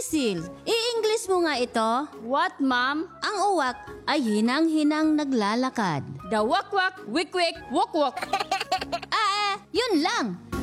Cecil, i-English mo nga ito. What, ma'am? Ang uwak ay hinang-hinang naglalakad. The wak-wak, wik-wik, wok-wok. Yun lang.